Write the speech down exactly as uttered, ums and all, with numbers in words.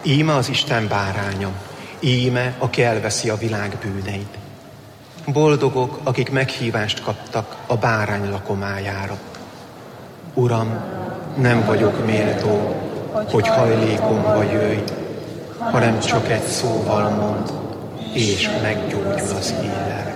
Íme az Isten báránya, íme, aki elveszi a világ bűneit. Boldogok, akik meghívást kaptak a bárány lakomájára. Uram, nem vagyok méltó, hogy hajlékomba jöjj, hanem csak egy szóval mondd, és meggyógyul az életem.